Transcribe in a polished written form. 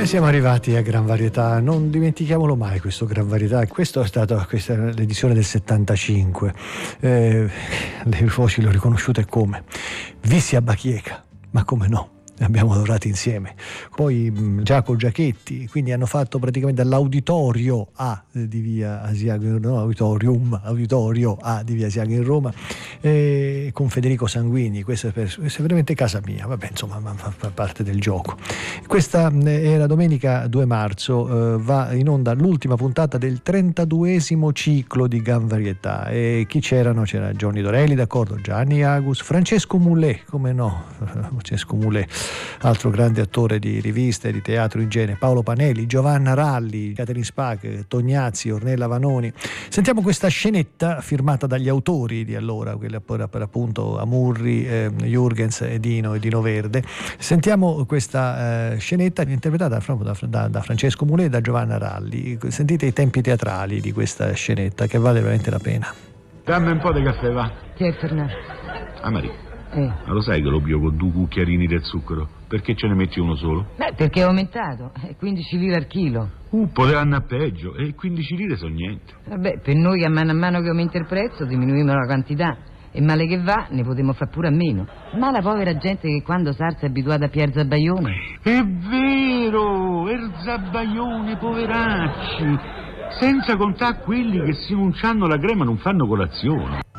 E siamo arrivati a Gran Varietà, non dimentichiamolo mai questo Gran Varietà. Questa è l'edizione del 75. Le voci le ho riconosciute come Vissi a Bachieca, ma come no? Abbiamo lavorato insieme. Poi Giacomo Giachetti, quindi hanno fatto praticamente l'Auditorio A di via Asiago, no, Auditorio A di via Asiago in Roma, con Federico Sanguigni. Questa è veramente casa mia, vabbè, insomma, fa parte del gioco. Questa era domenica 2 marzo, va in onda l'ultima puntata del 32esimo ciclo di Gran Varietà. E chi c'erano? C'era Johnny Dorelli, d'accordo, Gianni Agus, Francesco Moulet, come no, Francesco Moulet, altro grande attore di riviste e di teatro in genere, Paolo Panelli, Giovanna Ralli, Catherine Spack, Tognazzi, Ornella Vanoni. Sentiamo questa scenetta firmata dagli autori di allora, quella per appunto Amurri, Jürgens e Dino Verde. Sentiamo questa scenetta interpretata da Francesco Moulet e da Giovanna Ralli. Sentite i tempi teatrali di questa scenetta che vale veramente la pena. Dammi un po' di caffè, va. Chi è Fernando? Ah, Maria. Ma lo sai che lo pio con 2 cucchiarini del zucchero? Perché ce ne metti uno solo? Beh, perché è aumentato, 15 lire al chilo. Poteva andare peggio, e 15 lire sono niente. Vabbè, per noi che a mano che aumenta il prezzo diminuiamo la quantità. E male che va, ne potremmo fare pure a meno. Ma la povera gente che quando sarsa è abituata a Pier Zabaione. È vero, il Zabaione, poveracci. Senza contare quelli che se non c'hanno la crema non fanno colazione.